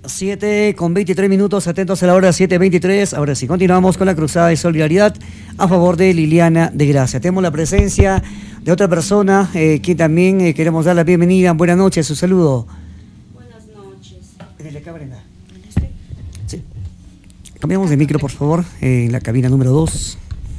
7:23, atentos a la hora 7:23. Ahora sí, continuamos con la cruzada de solidaridad a favor de Liliana de Gracia. Tenemos la presencia de otra persona, quien también queremos dar la bienvenida. Buenas noches, su saludo. Buenas noches. ¿En acá, Brenda? Sí. Cambiamos de micro, por favor, en la cabina número 2.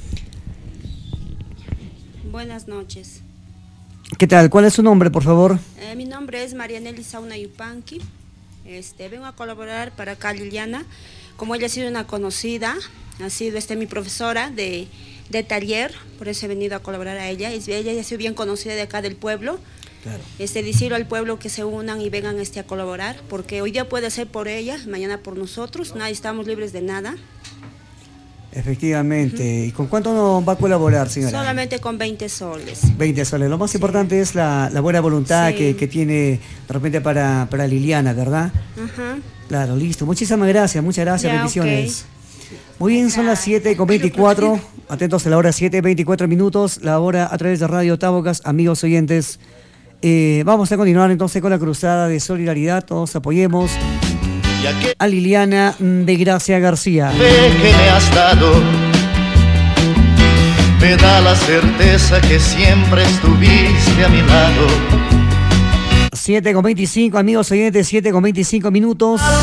Buenas noches. ¿Qué tal? ¿Cuál es su nombre, por favor? Mi nombre es Marianely Sauna Yupanqui. Vengo a colaborar para acá Liliana. Como ella ha sido una conocida, ha sido mi profesora de taller, por eso he venido a colaborar a ella. Ella ya ha sido bien conocida de acá del pueblo. Claro. Decirlo al pueblo que se unan y vengan a colaborar, porque hoy día puede ser por ella, mañana por nosotros, nadie estamos libres de nada. Efectivamente. ¿Y con cuánto nos va a colaborar, señora? Solamente con 20 soles. 20 soles. Lo más importante es la buena voluntad que tiene de repente para Liliana, ¿verdad? Ajá. Claro, listo. Muchísimas gracias, muchas gracias, Ya, bendiciones. Okay. Muy bien, son las 7:24. Atentos a la hora 7:24, la hora a través de Radio Tábocas, amigos oyentes. Vamos a continuar entonces con la cruzada de solidaridad. Todos apoyemos a Liliana de Gracia García. Que me has dado me da la certeza que siempre estuviste a mi lado. 7:25, amigos oyentes, 7:25.